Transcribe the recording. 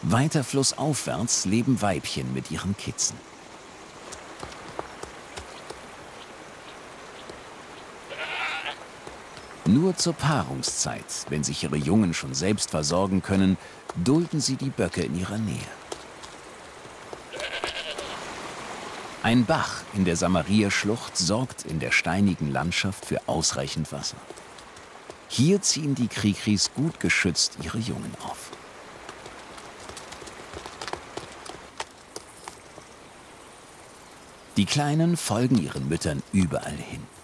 Weiter flussaufwärts leben Weibchen mit ihren Kitzen. Nur zur Paarungszeit, wenn sich ihre Jungen schon selbst versorgen können, dulden sie die Böcke in ihrer Nähe. Ein Bach in der Samaria-Schlucht sorgt in der steinigen Landschaft für ausreichend Wasser. Hier ziehen die Krikris gut geschützt ihre Jungen auf. Die Kleinen folgen ihren Müttern überall hin.